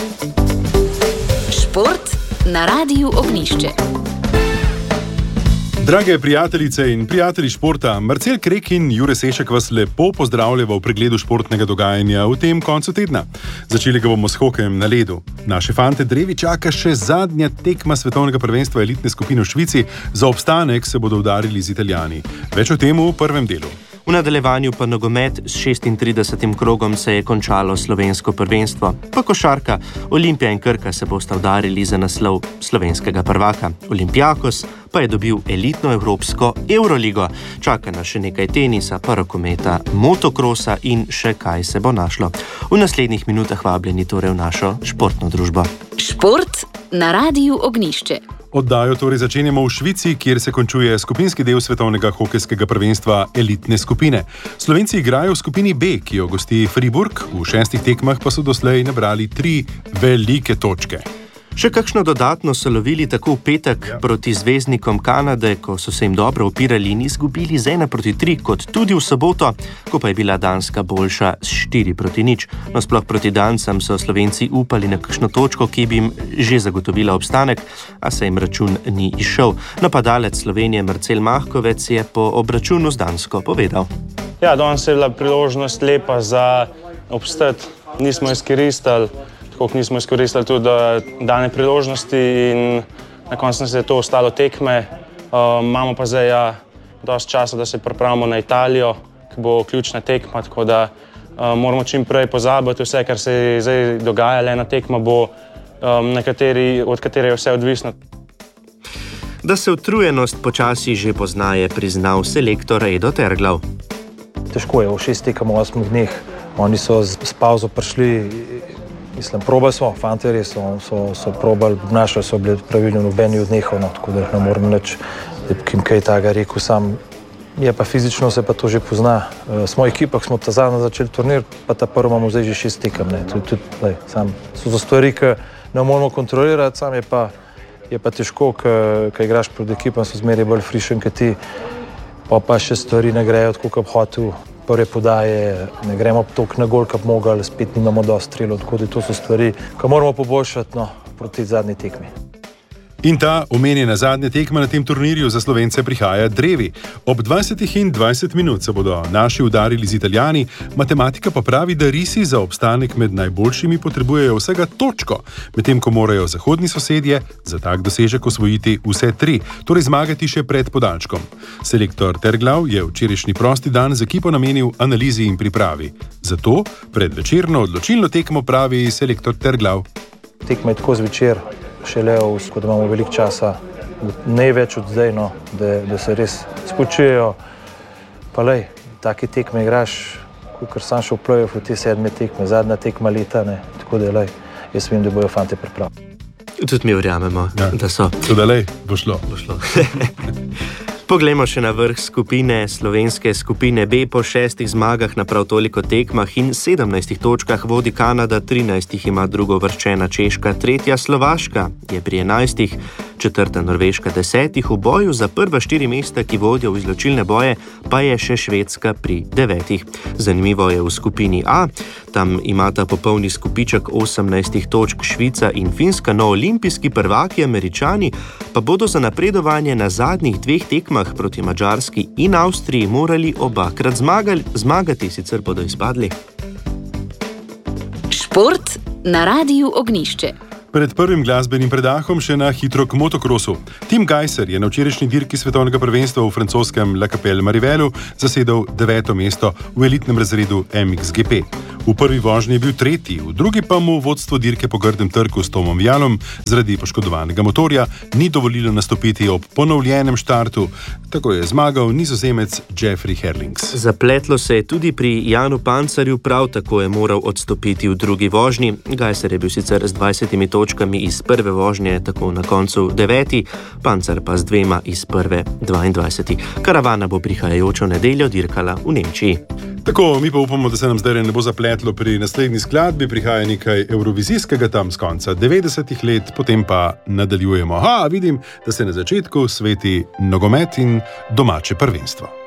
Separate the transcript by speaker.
Speaker 1: Šport na Radiu Ognjišče.
Speaker 2: Drage prijateljice in prijatelji športa, Marcel Krek in Jure Sešek vas lepo pozdravljava v pregledu športnega dogajanja v tem koncu tedna. Začeli ga bomo s hokejem na ledu. Naše fante drevi čaka še zadnja tekma svetovnega prvenstva elitne skupine v Švici. Za obstanek se bodo udarili z Italijani. Več o tem v prvem delu.
Speaker 3: V nadaljevanju pa nogomet s 36. krogom se je končalo slovensko prvenstvo. Pa košarka, Olimpija in Krka se bosta udarili za naslov slovenskega prvaka. Olympiakos pa je dobil elitno evropsko Euroligo. Čaka nas še nekaj tenisa, pa rokometa, motokrosa in še kaj se bo našlo. V naslednjih minutah vabljeni torej v našo športno družbo.
Speaker 1: Šport na Radiu Ognjišče.
Speaker 2: Oddajo torej začenjamo v Švici, kjer se končuje skupinski del svetovnega hokejskega prvenstva elitne skupine. Slovenci igrajo v skupini B, ki jo gosti Fribourg, v 6 tekmah pa so doslej nabrali 3 velike točke.
Speaker 3: Še kakšno dodatno so lovili tako v petek proti zvezdnikom Kanade, ko so se jim dobro upirali in izgubili z 1-3, kot tudi v soboto, ko pa je bila Danska boljša s 4-0. No, sploh proti Dancem so Slovenci upali na kakšno točko, ki bi jim že zagotovila obstanek, a se jim račun ni izšel. Napadalec Slovenije Marcel Mahkovec je po obračunu z Dansko povedal.
Speaker 4: Ja, danes je bila priložnost lepa za obstati, nismo izkoristili. Koliko nismo izkoristili tudi dane priložnosti in na koncu se je to ostalo tekme. Imamo pa zdaj dosti časa, da se pripravimo na Italijo, ki bo ključna tekma, tako da moramo čim prej pozabiti vse, kar se je zdaj dogaja. Ena tekma bo, od katere je vse odvisno.
Speaker 3: Da se utrujenost počasi že pozna, je priznal selektor Edo Terglav.
Speaker 5: Težko je v 6 tekem 8 dneh. Oni so s pauzo prišli. Mislim, probali smo, fanti res so probali, obnašali so bili pravilno nobeni od nehov, tako da ne morem nič, kaj takega rekel sam. Je pa fizično se pa to že pozna. Smo v ekipah, smo ta zadnja začeli turnir, pa ta prvo imamo zdaj že 6 tekem. So to stvari, ki ne moramo kontrolirati, sam je pa težko, ker igraš pred ekipom, so zmeraj bolj frišen, kot ti, pa še stvari ne grejo tako, kot bi hotel. Prve podaje, ne gremo toliko na gol, kot bi mogli, spet nimamo dosti strelov, tako da to so stvari, ki moramo poboljšati proti zadnji tekmi.
Speaker 2: In ta omenjena zadnja tekma na tem turnirju za Slovence prihaja drevi. Ob 20:20 se bodo naši udarili z Italijani, matematika pa pravi, da risi za obstanek med najboljšimi potrebujejo vsega točko, medtem ko morajo zahodni sosedje za tak dosežek osvojiti vse 3, torej zmagati še pred podaljškom. Selektor Terglav je včerajšnji prosti dan z ekipo namenil analizi in pripravi. Zato pred večerno odločilno tekmo pravi selektor Terglav.
Speaker 5: Tekma je tako zvečer. Šele, da imamo veliko časa, največ od zdaj, da se res spočijejo. Pa lej, take tekme igraš, kot sam šel v play-off v te 7 tekme, zadnja tekma leta, tako da lej, jaz vem, da bojo fante pripravljeni.
Speaker 3: Tudi mi verjamemo, da so.
Speaker 2: Tudi lej, bo šlo.
Speaker 3: Poglejmo še na vrh skupine, slovenske skupine B. Po 6 zmagah na prav toliko tekmah in 17 točkah vodi Kanada, 13 ima drugovrščena Češka, 3. Slovaška je pri 11, 4. Norveška 10, v boju za prva 4 mesta, ki vodijo v izločilne boje, pa je še Švedska pri 9. Zanimivo je v skupini A, tam imata popolni skupiček 18 točk Švica in Finska, no olimpijski prvaki Američani pa bodo za napredovanje na zadnjih 2 tekmah proti Madžarski in Avstriji morali obakrat zmagati, sicer bodo izpadli.
Speaker 1: Šport na Radiu Ognjišče.
Speaker 2: Pred prvim glasbenim predahom še na hitro k motokrosu. Tim Gajser je na včerajšnji dirki svetovnega prvenstva v francoskem La Capelle-Marivelu zasedel 9. mesto v elitnem razredu MXGP. V prvi vožnji je bil 3., v drugi pa mu vodstvo dirke po grdem trku s Tomom Vialom zaradi poškodovanega motorja ni dovolilo nastopiti ob ponovljenem štartu. Tako je zmagal Nizozemec Jeffrey Herlings.
Speaker 3: Zapletlo se je tudi pri Janu Pancarju, prav tako je moral odstopiti v drugi vožnji. Gajser je bil sicer z 20 točkami iz prve vožnje, tako na koncu 9., Pancar pa z 2 iz prve 22. Karavana bo prihajajočo nedeljo dirkala v Nemčiji.
Speaker 2: Tako, mi pa upamo, da se nam zdaj ne bo zapletlo pri naslednji skladbi, prihaja nekaj evrovizijskega tam z konca 90-ih let, potem pa nadaljujemo. Vidim, da se na začetku sveti nogomet in domače prvenstvo.